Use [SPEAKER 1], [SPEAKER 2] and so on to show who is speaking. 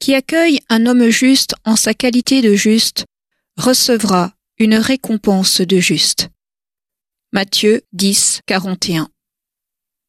[SPEAKER 1] Qui accueille un homme juste en sa qualité de juste recevra une récompense de juste. Matthieu 10, 41.